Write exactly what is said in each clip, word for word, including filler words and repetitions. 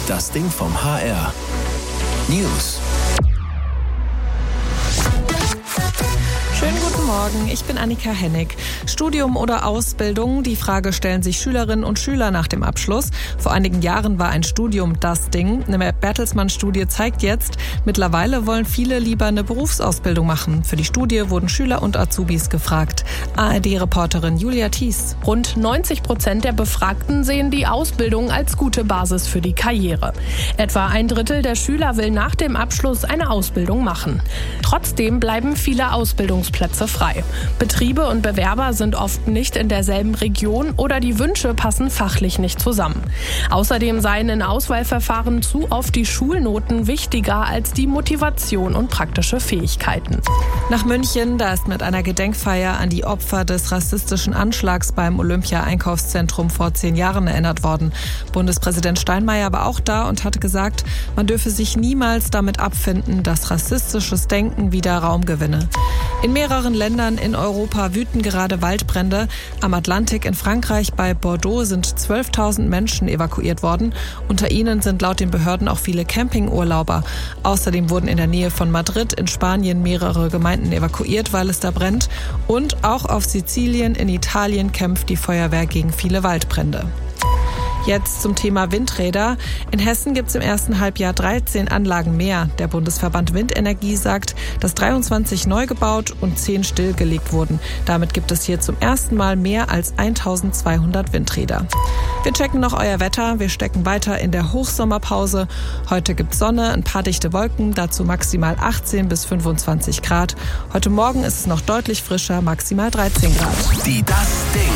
Das Ding vom H R. News. Schönen guten Morgen, ich bin Annika Hennig. Studium oder Ausbildung? Die Frage stellen sich Schülerinnen und Schüler nach dem Abschluss. Vor einigen Jahren war ein Studium das Ding. Eine Bertelsmann-Studie zeigt jetzt, mittlerweile wollen viele lieber eine Berufsausbildung machen. Für die Studie wurden Schüler und Azubis gefragt. A R D-Reporterin Julia Thies. Rund neunzig Prozent der Befragten sehen die Ausbildung als gute Basis für die Karriere. Etwa ein Drittel der Schüler will nach dem Abschluss eine Ausbildung machen. Trotzdem bleiben viele Ausbildungsplätze frei. Betriebe und Bewerber sind oft nicht in derselben Region oder die Wünsche passen fachlich nicht zusammen. Außerdem seien in Auswahlverfahren zu oft die Schulnoten wichtiger als die Motivation und praktische Fähigkeiten. Nach München, da ist mit einer Gedenkfeier an die Opfer des rassistischen Anschlags beim Olympia-Einkaufszentrum vor zehn Jahren erinnert worden. Bundespräsident Steinmeier war auch da und hatte gesagt, man dürfe sich niemals damit abfinden, dass rassistisches Denken wieder Raum gewinne. In mehreren Ländern in Europa wüten gerade Waldbrände. Am Atlantik in Frankreich bei Bordeaux sind zwölftausend Menschen evakuiert worden. Unter ihnen sind laut den Behörden auch viele Campingurlauber. Außerdem wurden in der Nähe von Madrid in Spanien mehrere Gemeinden evakuiert, weil es da brennt. Und auch auf Sizilien in Italien kämpft die Feuerwehr gegen viele Waldbrände. Jetzt zum Thema Windräder. In Hessen gibt es im ersten Halbjahr dreizehn Anlagen mehr. Der Bundesverband Windenergie sagt, dass dreiundzwanzig neu gebaut und zehn stillgelegt wurden. Damit gibt es hier zum ersten Mal mehr als eintausendzweihundert Windräder. Wir checken noch euer Wetter. Wir stecken weiter in der Hochsommerpause. Heute gibt es Sonne, ein paar dichte Wolken, dazu maximal achtzehn bis fünfundzwanzig Grad. Heute Morgen ist es noch deutlich frischer, maximal dreizehn Grad. Die Das Ding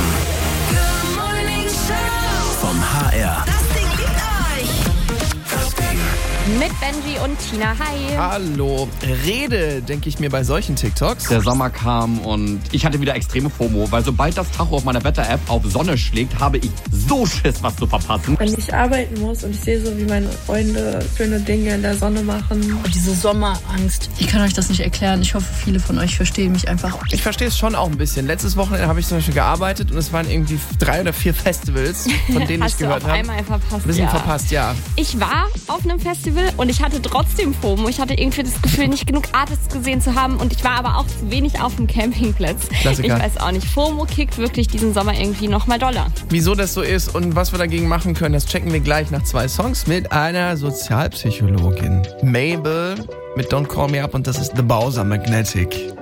vom H R. Das Ding liegt euch. Das Ding. Mit Benji und Tina. Hi. Hallo. Rede, denke ich mir bei solchen TikToks. Der Sommer kam und ich hatte wieder extreme FOMO, weil sobald das Tacho auf meiner Wetter-App auf Sonne schlägt, habe ich so Schiss, was zu verpassen. Wenn ich arbeiten muss und ich sehe so, wie meine Freunde schöne Dinge in der Sonne machen. Und diese Sommerangst, ich kann euch das nicht erklären. Ich hoffe, viele von euch verstehen mich einfach. Ich verstehe es schon auch ein bisschen. Letztes Wochenende habe ich zum Beispiel gearbeitet und es waren irgendwie drei oder vier Festivals, von denen ich gehört habe. Hast du auf einmal verpasst, Ein bisschen ja. verpasst, ja. Ich war auf einem Festival und ich hatte trotzdem FOMO. Ich hatte irgendwie das Gefühl, nicht genug Artists gesehen zu haben und ich war aber auch zu wenig auf dem Campingplatz. Klassiker. Ich weiß auch nicht. FOMO kickt wirklich diesen Sommer irgendwie noch mal doller. Wieso das so ist und was wir dagegen machen können, das checken wir gleich nach zwei Songs mit einer Sozialpsychologin. Mabel mit Don't Call Me Up und das ist The Bowser Magnetic.